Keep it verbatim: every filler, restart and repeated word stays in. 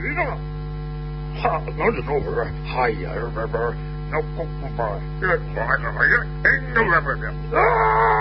いだ。は、なんでのぶはいやるべべ。のここば。え、わががや、えんのべべ。ああ